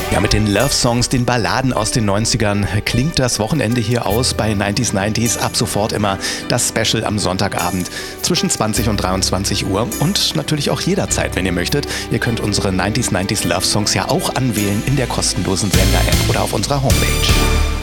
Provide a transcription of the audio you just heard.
Ja, mit den Love-Songs, den Balladen aus den 90ern klingt das Wochenende hier aus bei 90s. Ab sofort immer das Special am Sonntagabend zwischen 20 und 23 Uhr und natürlich auch jederzeit, wenn ihr möchtet. Ihr könnt unsere 90s Love-Songs ja auch anwählen in der kostenlosen Sender-App oder auf unserer Homepage.